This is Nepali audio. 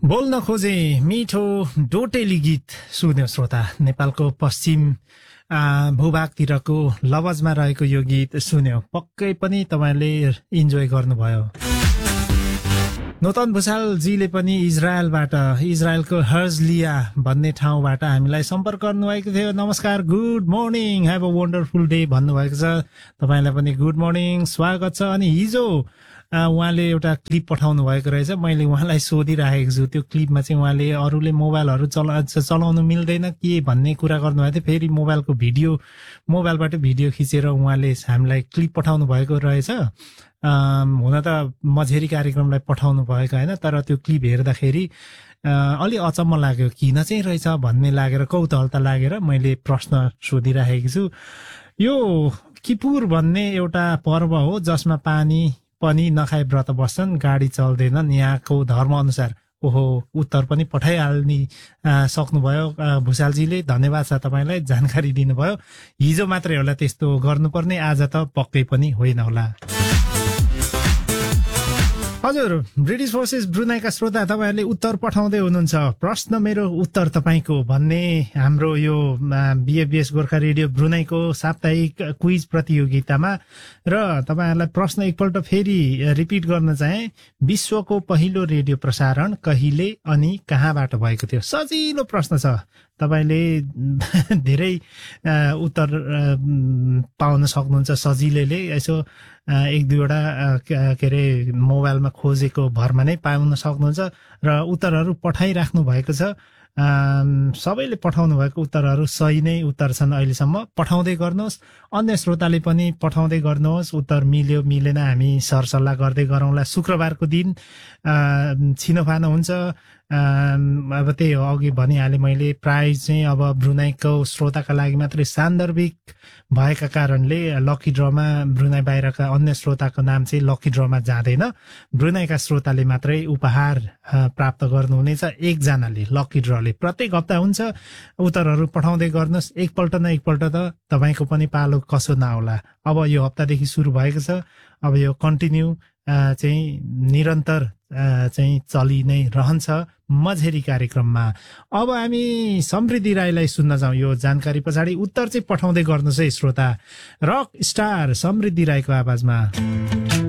बोल्न खोजे मिठो डोटेली गीत सुन्यो श्रोता। नेपालको पश्चिम भूभागतिरको लवजमा रहेको यो गीत सुन्यो। पक्कै पनि तपाईले इन्जोय गर्नुभयो। नूतन भुषालजीले पनि इजरायलको हर्जलिया भन्ने ठाउँबाट हामीलाई सम्पर्क गर्नुभएको थियो। नमस्कार, good morning, have a wonderful day भन्नुभएको छ। तपाईँलाई पनि गुड मर्निङ, स्वागत छ। अनि हिजो उहाँले एउटा क्लिप पठाउनु भएको रहेछ। मैले उहाँलाई सोधिराखेको छु त्यो क्लिपमा चाहिँ उहाँले अरूले मोबाइलहरू चलाउनु मिल्दैन के भन्ने कुरा गर्नुभएको थियो। फेरि मोबाइलबाट भिडियो खिचेर उहाँले हामीलाई क्लिप पठाउनु भएको रहेछ। हुन त मझेरी कार्यक्रमलाई पठाउनु भएको होइन, तर त्यो क्लिप हेर्दाखेरि अलि अचम्म लाग्यो। किन चाहिँ रहेछ भन्ने लागेर, कौतूहलता लागेर मैले प्रश्न सोधिराखेको छु। यो किपुर भन्ने एउटा पर्व हो जसमा पानी पनि नखाई व्रत बस्छन्, गाडी चल्दैनन् यहाँको धर्म अनुसार। ओहो, उत्तर पनि पठाइहाल्ने सक्नुभयो भुषालजीले, धन्यवाद छ तपाईँलाई, जानकारी दिनुभयो। हिजो मात्रै होला त्यस्तो गर्नुपर्ने, आज त पक्कै पनि होइन होला। हजुर, ब्रिटिस फोर्सेस ब्रुनाईका श्रोता तपाईँहरूले उत्तर पठाउँदै हुनुहुन्छ। प्रश्न मेरो उत्तर तपाईँको भन्ने हाम्रो यो बीएफबीएस गोर्खा रेडियो ब्रुनाईको साप्ताहिक क्विज प्रतियोगितामा। र तपाईँहरूलाई प्रश्न एकपल्ट फेरि रिपिट गर्न चाहे, विश्वको पहिलो रेडियो प्रसारण कहिले अनि कहाँबाट भएको थियो? सजिलो प्रश्न छ, तपाईँले धेरै उत्तर पाउन सक्नुहुन्छ सजिलैले। यसो एक दुईवटा के अरे मोबाइलमा खोजेको भरमा नै पाउन सक्नुहुन्छ। र उत्तरहरू पठाइराख्नु भएको छ। सबैले पठाउनु भएको उत्तरहरू सही नै उत्तर छन् अहिलेसम्म। पठाउँदै गर्नुहोस्, अन्य श्रोताले पनि पठाउँदै गर्नुहोस्। उत्तर मिल्यो मिलेन हामी सरसल्लाह गर्दै गरौँला। शुक्रबारको दिन छिनोफानो हुन्छ। अब त्यही हो, अघि भनिहालेँ मैले, प्राइज चाहिँ अब ब्रुनाईको श्रोताका लागि मात्रै सान्दर्भिक भएका कारणले लकी ड्रमा ब्रुनाई बाहिरका अन्य श्रोताको नाम चाहिँ लकी ड्रमा जाँदैन। ब्रुनाईका श्रोताले मात्रै उपहार प्राप्त गर्नुहुनेछ, एकजनाले लकी ड्रले। प्रत्येक हप्ता हुन्छ। उत्तरहरू पठाउँदै गर्नुहोस्, एकपल्ट न एकपल्ट त तपाईँको पनि पालो कसो नहोला। अब यो हप्तादेखि सुरु भएको छ। अब यो कन्टिन्यू चाहिँ निरन्तर चाहिँ चलि नै रहन्छ मझेरी कार्यक्रममा। अब हामी समृद्धि राईलाई सुन्न जाउँ। यो जानकारी पछाडि उत्तर चाहिँ पठाउँदै गर्नुहोस् है श्रोता। रक स्टार समृद्धि राईको आवाजमा।